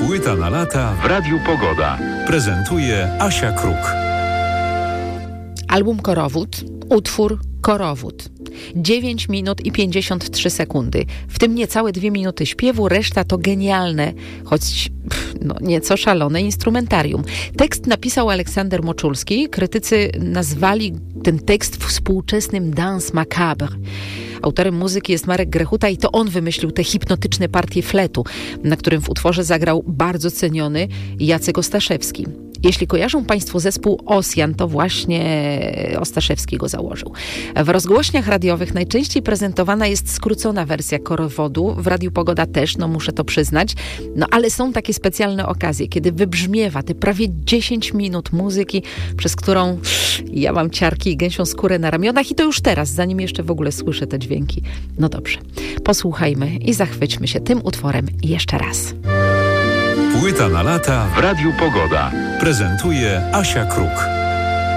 Płyta na lata w Radiu Pogoda. Prezentuje Asia Kruk. Album Korowód, utwór Korowód. 9 minut i 53 sekundy. W tym niecałe 2 minuty śpiewu, reszta to genialne, choć nieco szalone instrumentarium. Tekst napisał Aleksander Moczulski. Krytycy nazwali ten tekst współczesnym danse macabre. Autorem muzyki jest Marek Grechuta i to on wymyślił te hipnotyczne partie fletu, na którym w utworze zagrał bardzo ceniony Jacek Ostaszewski. Jeśli kojarzą Państwo zespół Osjan, to właśnie Ostaszewski go założył. W rozgłośniach radiowych najczęściej prezentowana jest skrócona wersja Korowodu, w Radiu Pogoda też, muszę to przyznać, ale są takie specjalne okazje, kiedy wybrzmiewa te prawie 10 minut muzyki, przez którą ja mam ciarki i gęsią skórę na ramionach i to już teraz, zanim jeszcze w ogóle słyszę te dźwięki. No dobrze, posłuchajmy i zachwyćmy się tym utworem jeszcze raz. Płyta na lata w Radiu Pogoda. Prezentuje Asia Kruk.